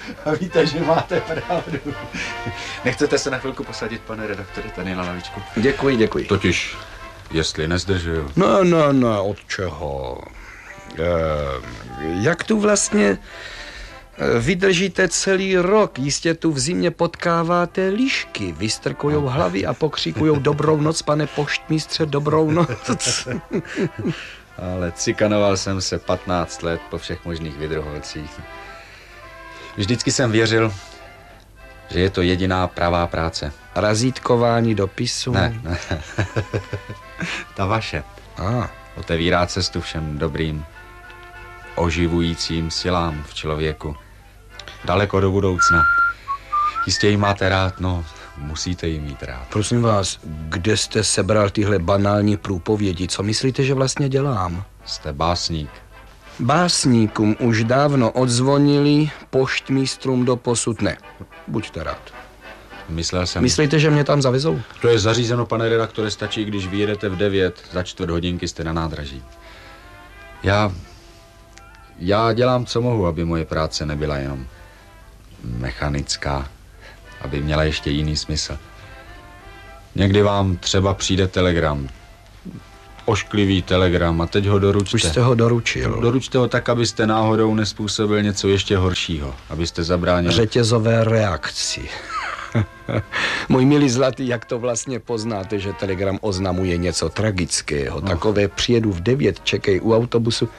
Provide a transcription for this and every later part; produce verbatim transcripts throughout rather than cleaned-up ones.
A víte, že máte pravdu. Nechcete se na chvilku posadit, pane redaktore, tady na lavičku? Děkuji, děkuji. Totiž, jestli nezdržuju. No, no, no, od čeho? E, jak tu vlastně vydržíte celý rok? Jistě tu v zimě potkáváte lišky, vystrkujou hlavy a pokřikujou dobrou noc, pane poštmistře, dobrou noc. Ale cikanoval jsem se patnáct let po všech možných vydruholcích. Vždycky jsem věřil, že je to jediná pravá práce. Razítkování dopisu? Ne, ne. Ta vaše. A. Otevírá cestu všem dobrým, oživujícím silám v člověku. Daleko do budoucna. Jistě ji máte rád, no, musíte ji mít rád. Prosím vás, kde jste sebral tyhle banální průpovědi? Co myslíte, že vlastně dělám? Jste básník. Básníkům už dávno odzvonili, poštmistrům doposud ne. Buďte rád. Myslel jsem... Myslíte, že mě tam zavezou? To je zařízeno, pane redaktore, stačí, když vyjedete v devět, za čtvrt hodinky jste na nádraží. Já... Já dělám, co mohu, aby moje práce nebyla jenom mechanická, aby měla ještě jiný smysl. Někdy vám třeba přijde telegram, ošklivý telegram a teď ho doručte. Už jste ho doručil. Doručte ho tak, abyste náhodou nespůsobil něco ještě horšího, abyste zabránil... Řetězové reakci. Můj milý zlatý, jak to vlastně poznáte, že telegram oznamuje něco tragického? No. Takové přijedu v devět, čekej u autobusu.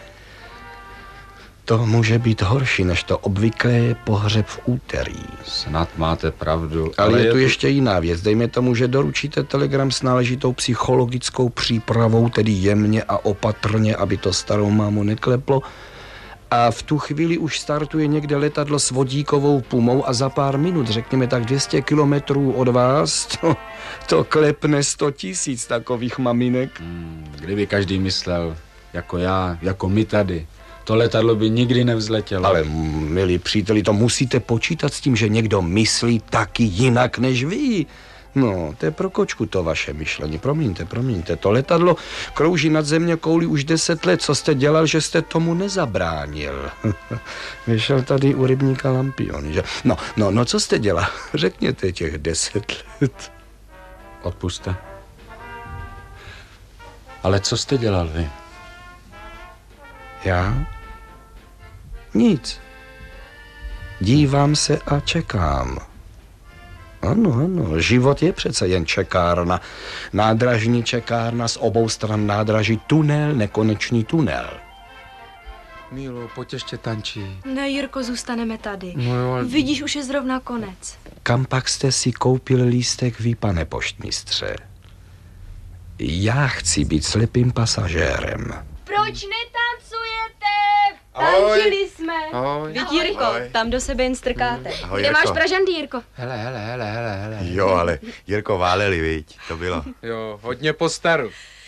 To může být horší, než to obvyklé pohřeb v úterý. Snad máte pravdu. Ale, ale je tu je ještě jiná věc. Dejme tomu, že doručíte telegram s náležitou psychologickou přípravou, tedy jemně a opatrně, aby to starou mámu nekleplo. A v tu chvíli už startuje někde letadlo s vodíkovou pumou a za pár minut, řekněme tak dvě stě kilometrů od vás, to, to klepne sto tisíc takových maminek. Hmm, kdyby každý myslel, jako já, jako my tady, to letadlo by nikdy nevzletělo. Ale, milí příteli, to musíte počítat s tím, že někdo myslí taky jinak než vy. No, to je pro kočku to vaše myšlení. Promiňte, promiňte. To letadlo krouží nad země kouli už deset let. Co jste dělal, že jste tomu nezabránil? Vyšel tady u rybníka Lampion, že? No, no, no, co jste dělal? Řekněte těch deset let. Odpuste. Ale co jste dělal vy? Já? Nic. Dívám se a čekám. Ano, ano, život je přece jen čekárna. Nádražní čekárna, z obou stran nádraží tunel, nekonečný tunel. Mílo, pojď ještě tančí. Ne, Jirko, zůstaneme tady. No jo, ale... Vidíš, už je zrovna konec. Kam pak jste si koupil lístek vy, pane poštmistře? Já chci být slepým pasažérem. Proč netancujete? Tančili jsme. Ahoj. Vidí, Jirko, Ahoj. tam do sebe jen strkáte. Ahoj, Kde Jirko. máš pražandy, Jirko? Hele, hele, hele, hele, hele. Jo, ale Jirko, váleli, viď, to bylo. Jo, hodně postaru.